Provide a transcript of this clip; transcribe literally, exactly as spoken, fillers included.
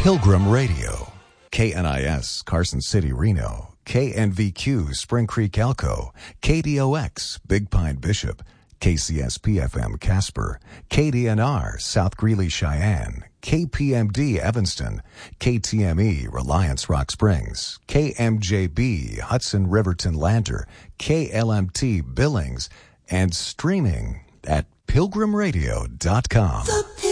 Pilgrim Radio. K N I S, Carson City, Reno. K N V Q, Spring Creek, Elko. K D O X, Big Pine, Bishop. K C S P F M, Casper. K D N R, South Greeley, Cheyenne. K P M D, Evanston. K T M E, Reliance, Rock Springs. K M J B, Hudson, Riverton, Lander. K L M T, Billings. And streaming at pilgrim radio dot com.